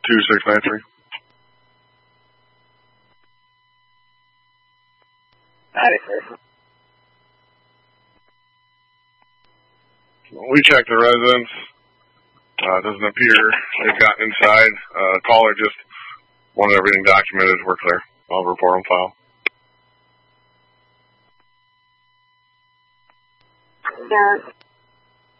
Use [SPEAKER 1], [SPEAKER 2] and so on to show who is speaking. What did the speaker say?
[SPEAKER 1] 2693.
[SPEAKER 2] Howdy, sir.
[SPEAKER 1] We checked the residence. It doesn't appear they've gotten inside. Caller just wanted everything documented. We're clear. I'll report on file.
[SPEAKER 2] Yeah.